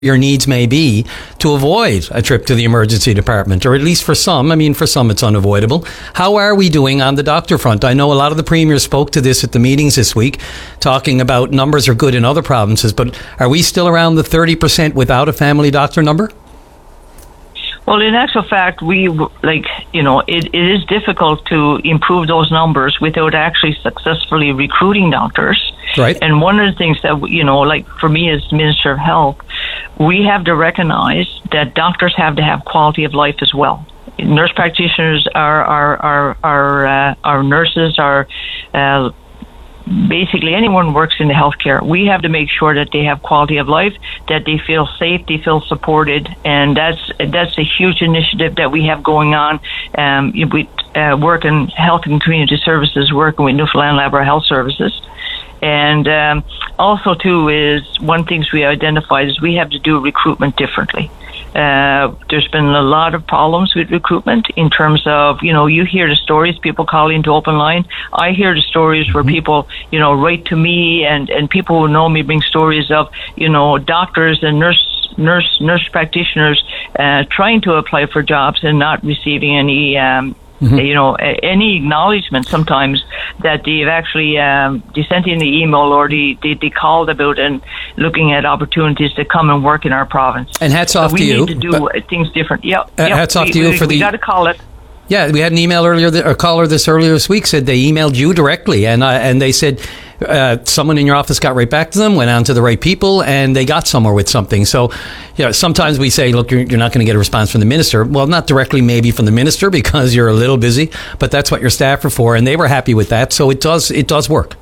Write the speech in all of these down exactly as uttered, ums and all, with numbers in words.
your needs may be to avoid a trip to the emergency department, or at least for some. I mean, for some it's unavoidable. How are we doing on the doctor front? I know a lot of the premiers spoke to this at the meetings this week, talking about numbers are good in other provinces, but are we still around the thirty percent without a family doctor number? Well, in actual fact, we, like, you know, it, it is difficult to improve those numbers without actually successfully recruiting doctors. Right. And one of the things that, you know, like for me as Minister of Health, we have to recognize that doctors have to have quality of life as well. Nurse practitioners, our our our our, uh, our nurses, are uh, basically anyone who works in the healthcare. We have to make sure that they have quality of life, that they feel safe, they feel supported, and that's that's a huge initiative that we have going on. Um, we uh, work in health and community services, working with Newfoundland Labrador Health Services. And um, also, too, is one thing we identified is we have to do recruitment differently. Uh, there's been a lot of problems with recruitment in terms of, you know, you hear the stories, people call into open line. I hear the stories mm-hmm. where people, you know, write to me, and, and people who know me bring stories of, you know, doctors and nurse, nurse, nurse practitioners uh, trying to apply for jobs and not receiving any um Mm-hmm. you know, any acknowledgement sometimes that they've actually um, they sent in the email or they, they, they called about and looking at opportunities to come and work in our province. And hats off so to you. We need to do things different. Yep. Uh, yep. Hats off we, to you we, for we the... We got to call it. Yeah, we had an email earlier, a caller this earlier this week said they emailed you directly, and uh, and they said uh, someone in your office got right back to them, went on to the right people, and they got somewhere with something. So, you know, sometimes we say, look, you're, you're not going to get a response from the minister. Well, not directly maybe from the minister because you're a little busy, but that's what your staff are for, and they were happy with that. So it does it does work.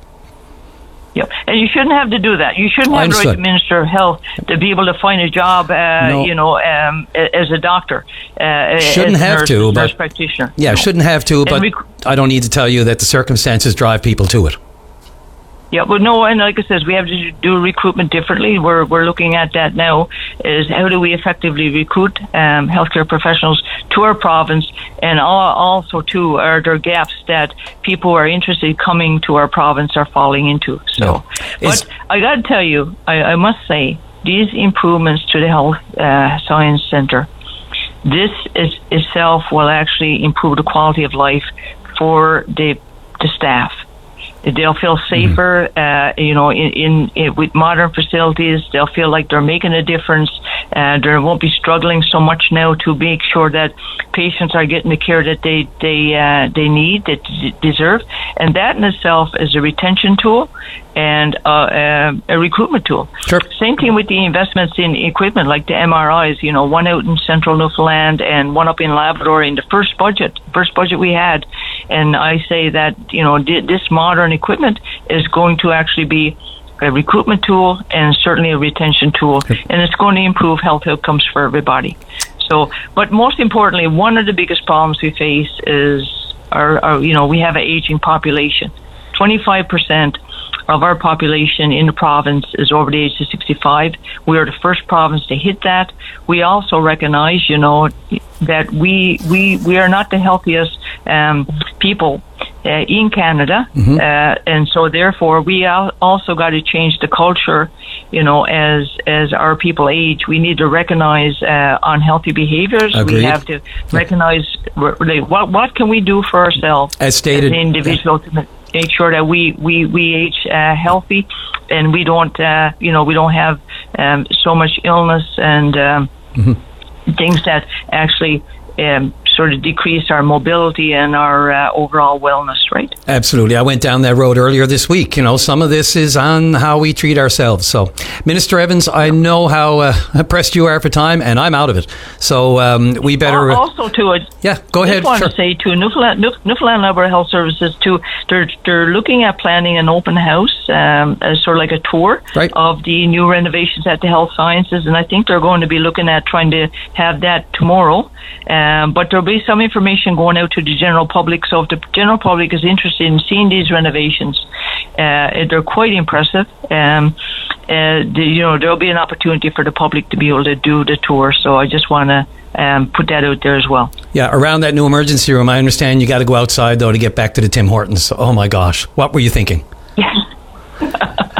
Yeah, and you shouldn't have to do that. You shouldn't have to write the Minister of Health to be able to find a job, uh, no. you know, um, as a doctor. Uh, shouldn't as a have nurse, to, but nurse practitioner. Yeah, no. shouldn't have to, but rec- I don't need to tell you that the circumstances drive people to it. Yeah, but no, and like I said, we have to do recruitment differently. We're we're looking at that now. Is how do we effectively recruit um, healthcare professionals to our province, and also too are there gaps that people who are interested in coming to our province are falling into. So, no. but I got to tell you, I, I must say these improvements to the Health uh, Science Centre, this is itself will actually improve the quality of life for the the staff. They'll feel safer, uh, you know, in, in, in with modern facilities. They'll feel like they're making a difference. Uh, they won't be struggling so much now to make sure that patients are getting the care that they they uh, they need, that d- deserve, and that in itself is a retention tool and uh, uh, a recruitment tool. Sure. Same thing with the investments in equipment like the M R Is. You know, one out in central Newfoundland and one up in Labrador in the first budget, first budget we had. And I say that, you know, this modern equipment is going to actually be a recruitment tool and certainly a retention tool, and it's going to improve health outcomes for everybody. So, but most importantly, one of the biggest problems we face is our, our you know, we have an aging population. twenty-five percent of our population in the province is over the age of sixty-five. We are the first province to hit that. We also recognize, you know, that we we we are not the healthiest um, people uh, in Canada, mm-hmm. uh, and so therefore we al- also got to change the culture. You know, as as our people age, we need to recognize uh, unhealthy behaviors. Agreed. We have to recognize like, what what can we do for ourselves as stated, as an individual to make sure that we we we age uh, healthy, and we don't uh, you know we don't have um, so much illness and um, mm-hmm. things that actually um, sort of decrease our mobility and our uh, overall wellness, right? Absolutely. I went down that road earlier this week. You know, some of this is on how we treat ourselves. So, Minister Evans, I know how uh, pressed you are for time, and I'm out of it. So, um, we better... Also, to it. Yeah, go ahead. I just want sure. to say, too, Newfoundland, Newfoundland Labrador Health Services, too, they're, they're looking at planning an open house, um, as sort of like a tour right. of the new renovations at the Health Sciences, and I think they're going to be looking at trying to have that tomorrow. Um, but there'll be some information going out to the general public. So if the general public is interested in seeing these renovations, uh, they're quite impressive. Um, uh, the, you know, there'll be an opportunity for the public to be able to do the tour. So I just want to um, put that out there as well. Yeah, around that new emergency room, I understand you got to go outside though to get back to the Tim Hortons. Oh my gosh, what were you thinking? Yes.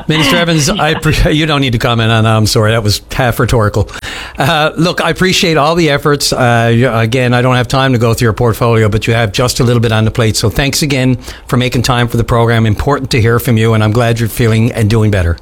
Minister Evans, I pre- you don't need to comment on that. I'm sorry, that was half rhetorical. Uh, look, I appreciate all the efforts. Uh, again, I don't have time to go through your portfolio, but you have just a little bit on the plate. So thanks again for making time for the program. Important to hear from you, and I'm glad you're feeling and doing better.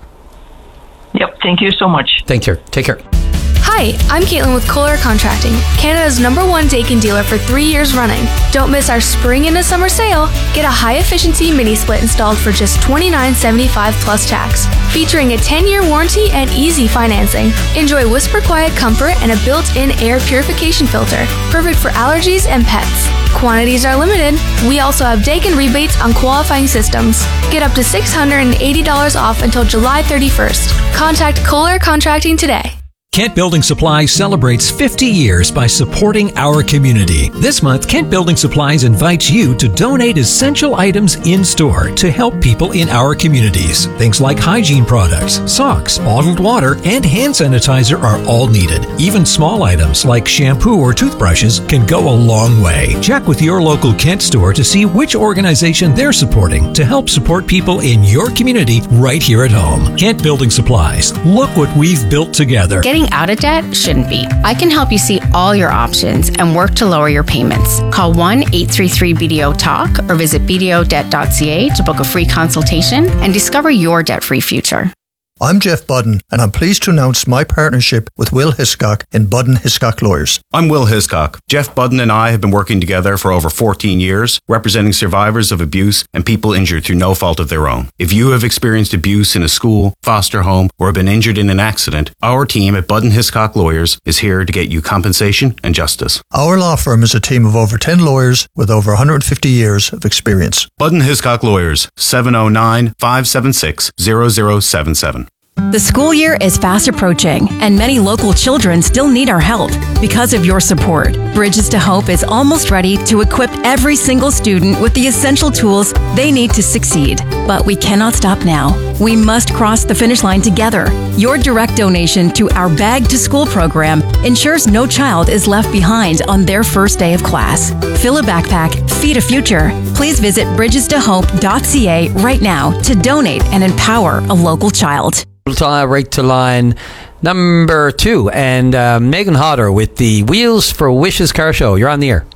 Yep, thank you so much. Thank you. Take care. Hi, I'm Caitlin with Kohler Contracting, Canada's number one Daikin dealer for three years running. Don't miss our spring into summer sale. Get a high-efficiency mini-split installed for just twenty-nine seventy-five plus tax, featuring a ten-year warranty and easy financing. Enjoy whisper-quiet comfort and a built-in air purification filter, perfect for allergies and pets. Quantities are limited. We also have Daikin rebates on qualifying systems. Get up to six hundred eighty dollars off until July thirty-first. Contact Kohler Contracting today. Kent Building Supplies celebrates fifty years by supporting our community. This month, Kent Building Supplies invites you to donate essential items in-store to help people in our communities. Things like hygiene products, socks, bottled water, and hand sanitizer are all needed. Even small items like shampoo or toothbrushes can go a long way. Check with your local Kent store to see which organization they're supporting to help support people in your community right here at home. Kent Building Supplies. Look what we've built together. Getting out of debt shouldn't be. I can help you see all your options and work to lower your payments. Call one eight three three B D O TALK or visit b d o debt dot c a to book a free consultation and discover your debt-free future. I'm Jeff Budden, and I'm pleased to announce my partnership with Will Hiscock in Budden Hiscock Lawyers. I'm Will Hiscock. Jeff Budden and I have been working together for over fourteen years, representing survivors of abuse and people injured through no fault of their own. If you have experienced abuse in a school, foster home, or have been injured in an accident, our team at Budden Hiscock Lawyers is here to get you compensation and justice. Our law firm is a team of over ten lawyers with over one hundred fifty years of experience. Budden Hiscock Lawyers, seven oh nine, five seven six, zero zero seven seven. The school year is fast approaching, and many local children still need our help. Because of your support, Bridges to Hope is almost ready to equip every single student with the essential tools they need to succeed. But we cannot stop now. We must cross the finish line together. Your direct donation to our Bag to School program ensures no child is left behind on their first day of class. Fill a backpack, feed a future. Please visit bridges to hope dot c a right now to donate and empower a local child. Right to line number two, and uh, Megan Hodder with the Wheels for Wishes car show. You're on the air.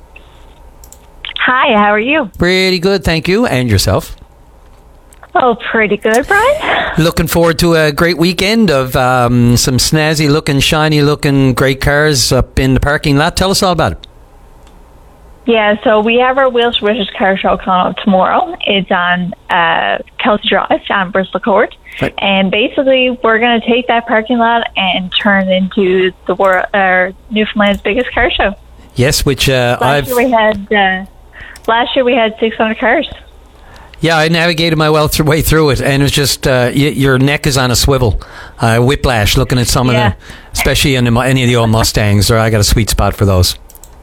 Hi, how are you? Pretty good, thank you. And yourself? Oh, pretty good, Brian. Looking forward to a great weekend of um, some snazzy looking, shiny looking great cars up in the parking lot. Tell us all about it. Yeah, so we have our Wheels for Wishes car show coming up tomorrow. It's on uh, Kelsey Drive down Bristol Court. Right. And basically, we're going to take that parking lot and turn it into the world, uh, Newfoundland's biggest car show. Yes, which uh, last I've... Year we had, uh, last year we had six hundred cars. Yeah, I navigated my well th- way through it, and it was just, uh, y- your neck is on a swivel. Uh, whiplash, looking at some yeah. of the, especially in the, any of the old Mustangs, or I got a sweet spot for those.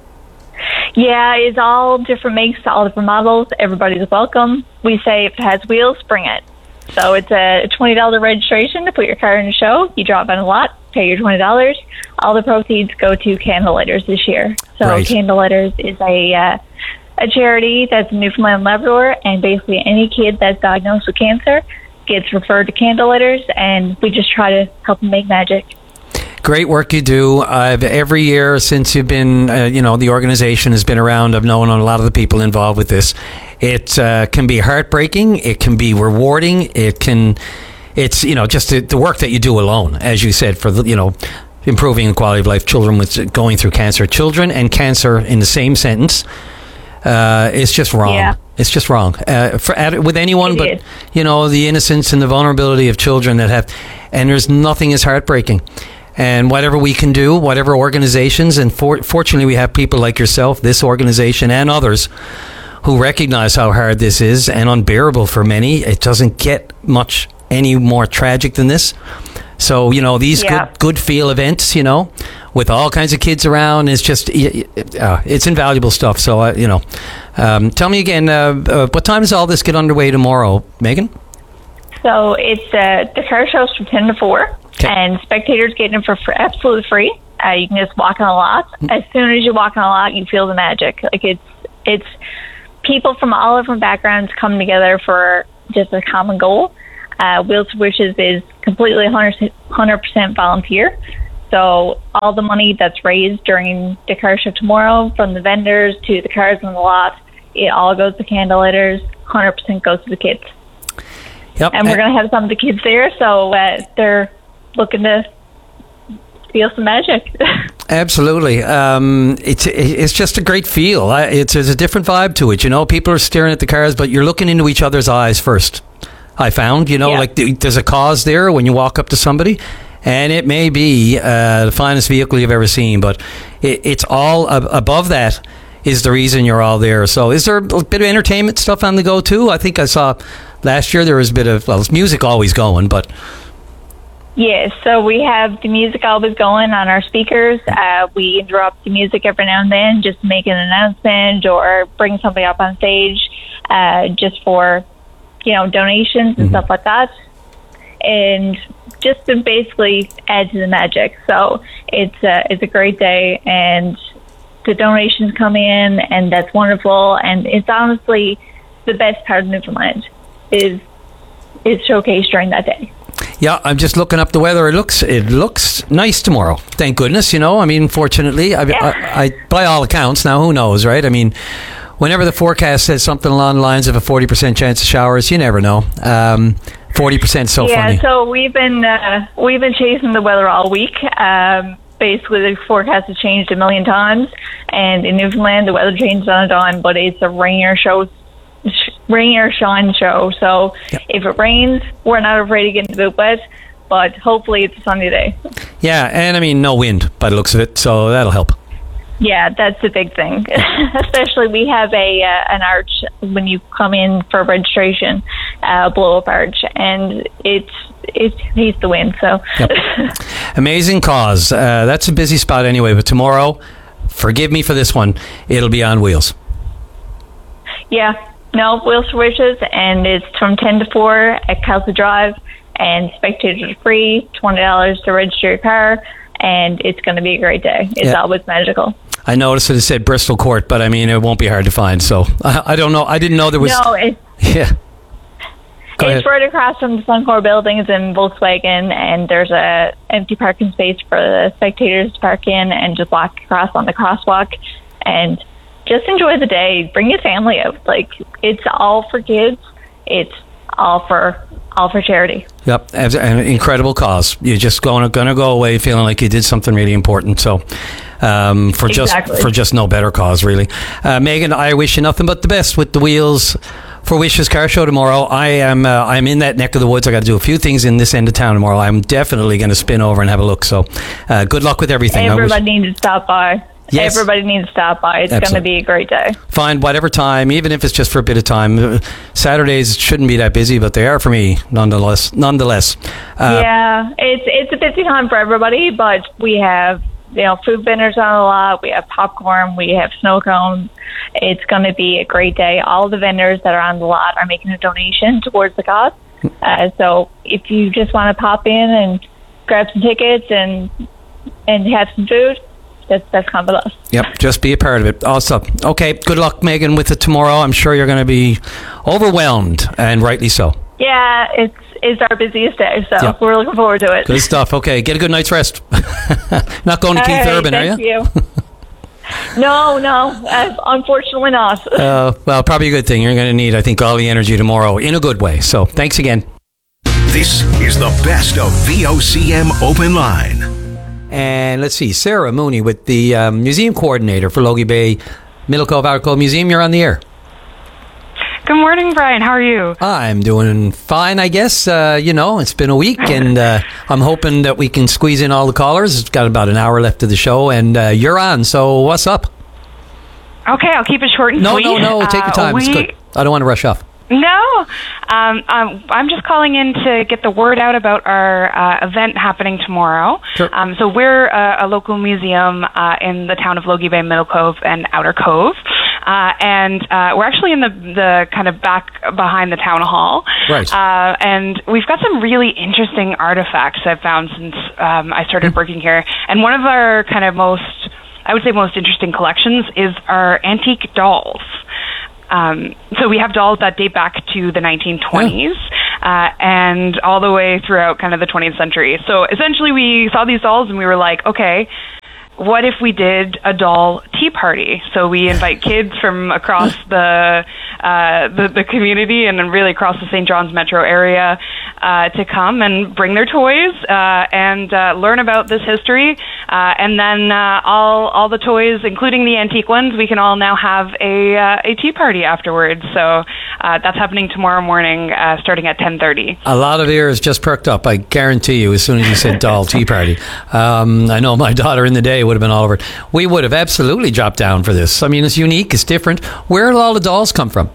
Yeah, it's all different makes, all different models. Everybody's welcome. We say if it has wheels, bring it. So it's a twenty dollars registration to put your car in the show. You drop on a lot, pay your twenty dollars. All the proceeds go to Candlelighters this year. So right. Candlelighters is a uh, a charity that's in Newfoundland and Labrador, and basically any kid that's diagnosed with cancer gets referred to Candlelighters, and we just try to help them make magic. Great work you do. I've every year since you've been, uh, you know, the organization has been around. I've known a lot of the people involved with this. It uh, can be heartbreaking. It can be rewarding. It can, it's, you know, just the, the work that you do alone, as you said, for the, you know, improving the quality of life, children with going through cancer, children and cancer in the same sentence. Uh, it's just wrong. Yeah. It's just wrong uh, for with anyone, it but is. You know, the innocence and the vulnerability of children that have, and there's nothing as heartbreaking. And whatever we can do, whatever organizations, and for, fortunately we have people like yourself, this organization and others, who recognize how hard this is and unbearable for many. It doesn't get much any more tragic than this. So, you know, these yeah. good, good feel events, you know, with all kinds of kids around, is just, uh, it's invaluable stuff. So, uh, you know, um, tell me again, uh, uh, what time does all this get underway tomorrow, Megan? So it's uh, the car show's from ten to four. Okay. And spectators get in for free, absolutely free. Uh, you can just walk on a lot. As soon as you walk on a lot, you feel the magic. Like it's it's people from all different backgrounds come together for just a common goal. Uh, Wheels for Wishes is completely one hundred percent volunteer. So all the money that's raised during the car show tomorrow, from the vendors to the cars on the lot, it all goes to candlelighters. one hundred percent goes to the kids. Yep. And we're going to have some of the kids there, so uh, they're looking to feel some magic. Absolutely. Um, it's it's just a great feel. It's, it's a different vibe to it. You know, people are staring at the cars, but you're looking into each other's eyes first. I found, you know, yeah. like there's a cause there when you walk up to somebody. And it may be uh, the finest vehicle you've ever seen, but it, it's all ab- above that is the reason you're all there. So is there a bit of entertainment stuff on the go too? I think I saw last year there was a bit of, well, there's music always going, but... Yes, so we have the music always going on our speakers. Uh, we interrupt the music every now and then, just to make an announcement or bring somebody up on stage uh, just for, you know, donations and mm-hmm. stuff like that. And just to basically add to the magic. So it's a, it's a great day, and the donations come in, and that's wonderful. And it's honestly the best part of Newfoundland is is showcased during that day. Yeah, I'm just looking up the weather. It looks it looks nice tomorrow. Thank goodness. You know, I mean, fortunately, I, yeah. I, I by all accounts. Now, who knows, right? I mean, whenever the forecast says something along the lines of a forty percent chance of showers, you never know. Um, forty percent so yeah, funny. Yeah, so we've been uh, we've been chasing the weather all week. Um, basically, the forecast has changed a million times, and in Newfoundland, the weather changes on a dime. But it's a rain or show, rain or shine show. So yep. if it rains, we're not afraid to get into the boot wet. But hopefully, it's a sunny day. Yeah, and I mean, no wind by the looks of it, so that'll help. Yeah, that's the big thing. Especially, we have a uh, an arch when you come in for registration, uh, blow up arch, and it's it hates the wind. So yep. Amazing cause. Uh, that's a busy spot anyway. But tomorrow, forgive me for this one, it'll be on wheels. Yeah, no Wheels for Wishes, and it's from ten to four at Castle Drive, and spectators are free. Twenty dollars to register your car. And it's going to be a great day. It's yeah. always magical. I noticed that it said Bristol Court, but I mean, it won't be hard to find. So I, I don't know. I didn't know there was. No, it's, yeah. Go it's ahead. right across from the Suncor buildings in Volkswagen, and there's a empty parking space for the spectators to park in and just walk across on the crosswalk and just enjoy the day. Bring your family out. Like, it's all for kids. It's all for all for charity. Yep, an incredible cause. You're just going going to go away feeling like you did something really important. So, um, for exactly. just for just no better cause, really. Uh, Megan, I wish you nothing but the best with the Wheels for Wishes car show tomorrow. I am uh, I'm in that neck of the woods. I got to do a few things in this end of town tomorrow. I'm definitely going to spin over and have a look. So, uh, good luck with everything. Everybody wish- needs to stop by. Yes. Everybody needs to stop by. It's going to be a great day. Find whatever time, even if it's just for a bit of time. Saturdays shouldn't be that busy, but they are for me, nonetheless. Nonetheless, uh, yeah, it's it's a busy time for everybody, but we have you know food vendors on the lot. We have popcorn. We have snow cones. It's going to be a great day. All the vendors that are on the lot are making a donation towards the cause. Uh, so if you just want to pop in and grab some tickets and and have some food. That's, that's kind of us. Yep, just be a part of it. Awesome. Okay, good luck, Megan, with it tomorrow. I'm sure you're going to be overwhelmed, and rightly so. Yeah, it's it's our busiest day, so yep. we're looking forward to it. Good stuff. Okay, get a good night's rest. Not going to All Keith right, Urban, are you? Thank you. No, no, uh, unfortunately not. uh, well, probably a good thing. You're going to need, I think, all the energy tomorrow in a good way. So thanks again. This is the best of V O C M Open Line. And let's see, Sarah Mooney with the um, museum coordinator for Logie Bay Middle Cove Outer Cove Museum. You're on the air. Good morning, Brian. How are you? I'm doing fine, I guess. Uh, you know, it's been a week, and uh, I'm hoping that we can squeeze in all the callers. It's got about an hour left of the show, and uh, you're on. So what's up? Okay, I'll keep it short and no, sweet. No, no, no. Take your time. Uh, we... It's good. I don't want to rush off. No, um, um, I'm just calling in to get the word out about our uh, event happening tomorrow. Sure. Um, so we're a, a local museum uh, in the town of Logie Bay, Middle Cove, and Outer Cove. Uh, and uh, we're actually in the, the kind of back behind the town hall. Right. Uh, and we've got some really interesting artifacts I've found since um, I started mm-hmm. working here. And one of our kind of most, I would say most interesting collections is our antique dolls. Um, so we have dolls that date back to the nineteen twenties, uh, and all the way throughout kind of the twentieth century. So essentially we saw these dolls and we were like, okay, what if we did a doll tea party? So we invite kids from across the uh, the, the community and then really across the Saint John's metro area uh, to come and bring their toys uh, and uh, learn about this history. Uh, and then uh, all all the toys, including the antique ones, we can all now have a uh, a tea party afterwards. So uh, that's happening tomorrow morning, uh, starting at ten thirty. A lot of ears just perked up. I guarantee you, as soon as you said doll tea party. Um, I know my daughter in the day would have been all over it. We would have absolutely dropped down for this. I mean, it's unique, it's different. Where did all the dolls come from?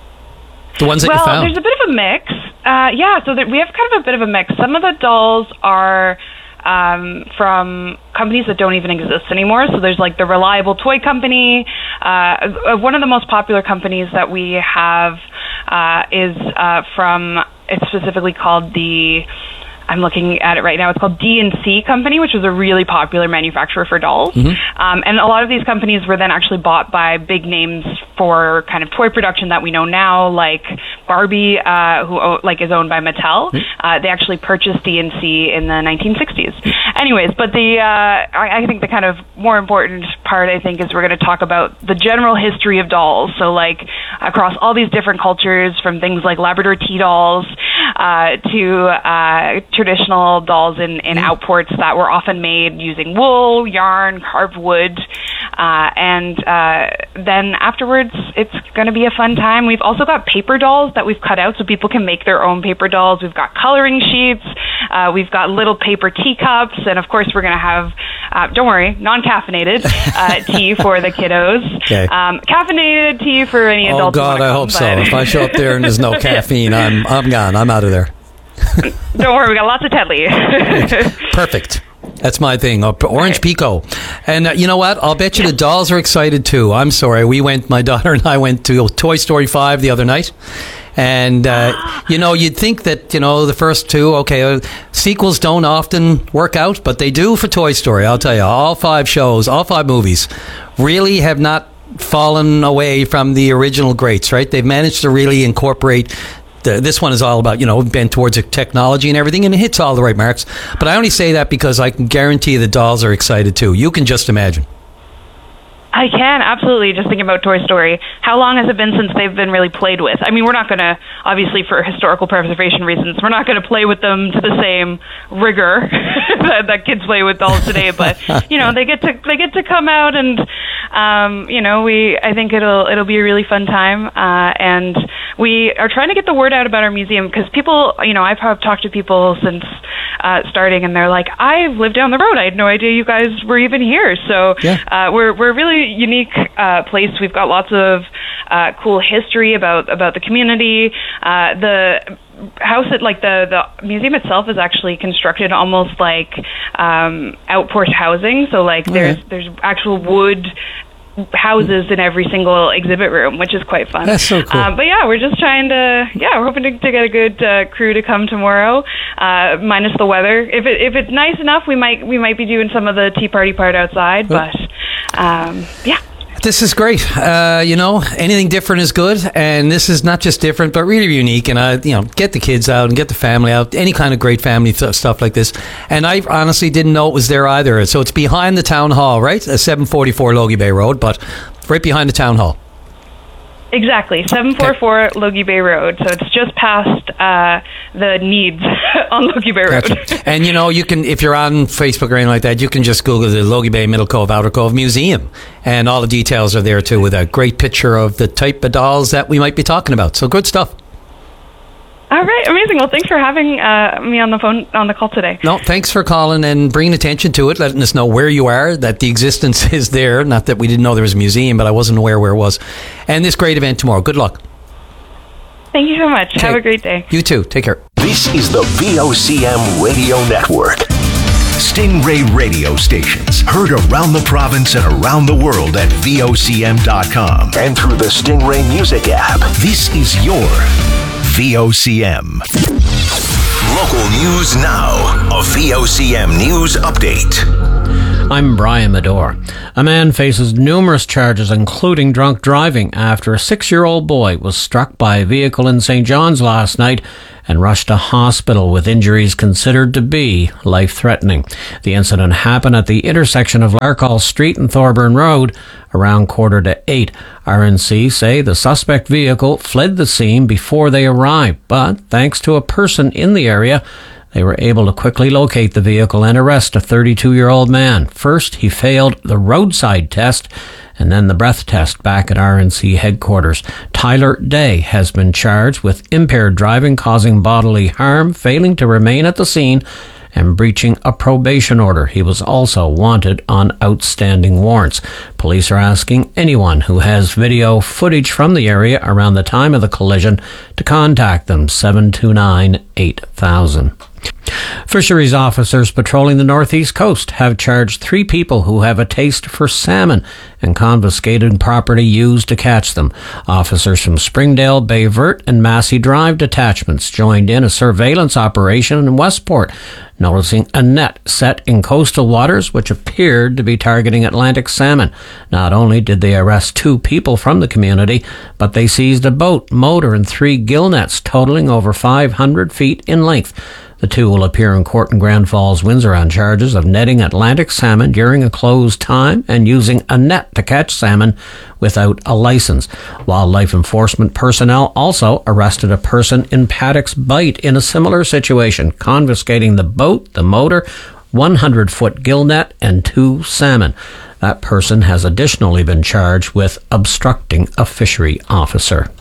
The ones that well, you found? Well, there's a bit of a mix. Uh, yeah, so that we have kind of a bit of a mix. Some of the dolls are um, from companies that don't even exist anymore. So there's like the Reliable Toy Company. Uh, one of the most popular companies that we have uh, is uh, from, it's specifically called the, I'm looking at it right now. It's called D and C Company, which was a really popular manufacturer for dolls. Mm-hmm. Um, and a lot of these companies were then actually bought by big names for kind of toy production that we know now, like Barbie, uh, who like is owned by Mattel. Mm-hmm. Uh, they actually purchased D and C in the nineteen sixties. Anyways, but the uh, I, I think the kind of more important part, I think, is we're going to talk about the general history of dolls. So like across all these different cultures, from things like Labrador tea dolls uh, to uh, traditional dolls in, in outports that were often made using wool, yarn, carved wood. Uh, and uh, then afterwards, it's going to be a fun time. We've also got paper dolls that we've cut out so people can make their own paper dolls. We've got coloring sheets. Uh, we've got little paper teacups. And, of course, we're going to have, uh, don't worry, non-caffeinated uh, tea for the kiddos. Okay. Um, caffeinated tea for any adults. Oh, God, I hope so. If I show up there and there's no caffeine, I'm I'm gone. I'm out of there. Don't worry, we got lots of Tetley. Perfect. That's my thing. Orange Pico. And uh, you know what? I'll bet you the dolls are excited too. I'm sorry. We went, my daughter and I went to Toy Story five the other night. And, uh, you know, you'd think that, you know, the first two, okay, uh, sequels don't often work out, but they do for Toy Story. I'll tell you, all five shows, all five movies really have not fallen away from the original greats, right? They've managed to really incorporate. The, this one is all about, you know, bent towards technology and everything, and it hits all the right marks. But I only say that because I can guarantee the dolls are excited too. You can just imagine. I can, absolutely. Just thinking about Toy Story. How long has it been since they've been really played with? I mean, we're not going to, obviously for historical preservation reasons, we're not going to play with them to the same rigor that, that kids play with dolls today. But, you know, they get to they get to come out and, um, you know, we I think it'll it'll be a really fun time. Uh, and we are trying to get the word out about our museum because people, you know, I've talked to people since uh, starting and they're like, I've lived down the road. I had no idea you guys were even here. So yeah. uh, we're we're really unique uh, place. We've got lots of uh, cool history about about the community. Uh, the house, at, like the the museum itself, is actually constructed almost like um, outport housing. So like mm-hmm. there's there's actual wood houses in every single exhibit room, which is quite fun. That's so cool. Uh, but yeah, we're just trying to, yeah, we're hoping to, to get a good uh, crew to come tomorrow, uh, minus the weather. If it if it's nice enough, we might we might be doing some of the tea party part outside. But um, yeah. This is great. Uh, you know, anything different is good, and this is not just different, but really unique. And I, you know, get the kids out and get the family out. Any kind of great family th- stuff like this. And I honestly didn't know it was there either. So it's behind the town hall, right? seven forty-four Logie Bay Road, but right behind the town hall. Exactly, seven forty-four okay. Logie Bay Road. So it's just past uh, the Needs on Logie Bay Road. Gotcha. And you know, you can, if you're on Facebook or anything like that, you can just Google the Logie Bay Middle Cove Outer Cove Museum, and all the details are there too, with a great picture of the type of dolls that we might be talking about. So good stuff. All right, amazing. Well, thanks for having uh, me on the phone on the call today. No, thanks for calling and bringing attention to it, letting us know where you are, that the existence is there. Not that we didn't know there was a museum, but I wasn't aware where it was. And this great event tomorrow. Good luck. Thank you so much. Okay. Have a great day. You too. Take care. This is the V O C M Radio Network. Stingray radio stations heard around the province and around the world at V O C M dot com and through the Stingray Music app. This is your V O C M. Local news now. A V O C M news update. I'm Brian Medore. A man faces numerous charges, including drunk driving, after a six-year-old boy was struck by a vehicle in Saint John's last night and rushed to hospital with injuries considered to be life-threatening. The incident happened at the intersection of Larkhall Street and Thorburn Road around quarter to eight. R N C say the suspect vehicle fled the scene before they arrived, but thanks to a person in the area, they were able to quickly locate the vehicle and arrest a thirty-two-year-old man. First, he failed the roadside test and then the breath test back at R N C headquarters. Tyler Day has been charged with impaired driving, causing bodily harm, failing to remain at the scene, and breaching a probation order. He was also wanted on outstanding warrants. Police are asking anyone who has video footage from the area around the time of the collision to contact them, seven two nine, eight thousand. Fisheries officers patrolling the northeast coast have charged three people who have a taste for salmon and confiscated property used to catch them. Officers from Springdale, Bayvert and Massey Drive detachments joined in a surveillance operation in Westport, noticing a net set in coastal waters which appeared to be targeting Atlantic salmon. Not only did they arrest two people from the community, but they seized a boat, motor and three gill nets totaling over five hundred feet in length. The two will appear in court in Grand Falls, Windsor on charges of netting Atlantic salmon during a closed time and using a net to catch salmon without a license. Wildlife enforcement personnel also arrested a person in Paddock's Bight in a similar situation, confiscating the boat, the motor, one hundred foot gill net, and two salmon. That person has additionally been charged with obstructing a fishery officer.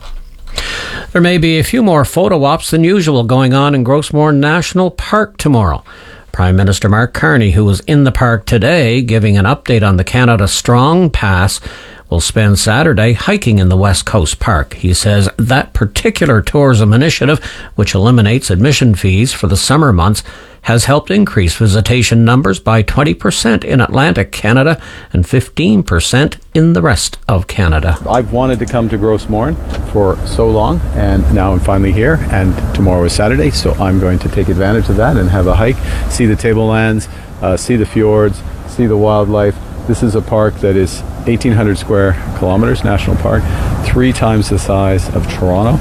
There may be a few more photo ops than usual going on in Grossmoor National Park tomorrow. Prime Minister Mark Carney, who was in the park today giving an update on the Canada Strong Pass, will spend Saturday hiking in the West Coast Park. He says that particular tourism initiative, which eliminates admission fees for the summer months, has helped increase visitation numbers by twenty percent in Atlantic Canada and fifteen percent in the rest of Canada. I've wanted to come to Grossmoor for so long, and now I'm finally here, and tomorrow is Saturday, so I'm going to take advantage of that and have a hike, see the tablelands, uh, see the fjords, see the wildlife. This is a park that is eighteen hundred square kilometers, national park, three times the size of Toronto.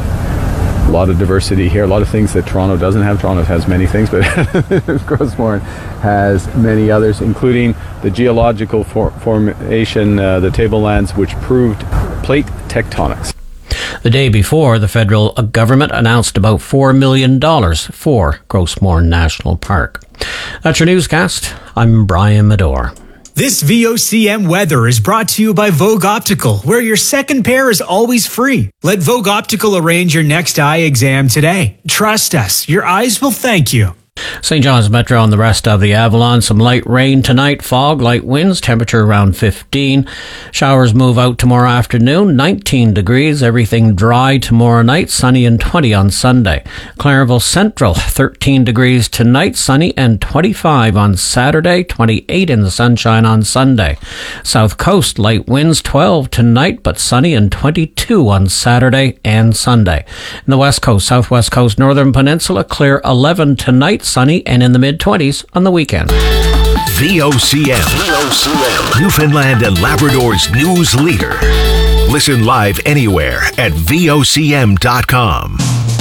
A lot of diversity here, a lot of things that Toronto doesn't have. Toronto has many things, but Grossmoor has many others, including the geological for- formation, uh, the tablelands, which proved plate tectonics. The day before, the federal government announced about four million dollars for Grossmoor National Park. That's your newscast. I'm Brian Medore. This V O C M weather is brought to you by Vogue Optical, where your second pair is always free. Let Vogue Optical arrange your next eye exam today. Trust us, your eyes will thank you. Saint John's Metro and the rest of the Avalon. Some light rain tonight, fog, light winds, temperature around fifteen. Showers move out tomorrow afternoon, nineteen degrees. Everything dry tomorrow night, sunny and twenty on Sunday. Clarenville Central, thirteen degrees tonight, sunny and twenty-five on Saturday, twenty-eight in the sunshine on Sunday. South Coast, light winds, twelve tonight, but sunny and twenty-two on Saturday and Sunday. In the West Coast, Southwest Coast, Northern Peninsula, clear eleven tonight, sunny and in the mid-twenties on the weekend. V O C M, V O C M, Newfoundland and Labrador's news leader. Listen live anywhere at V O C M dot com.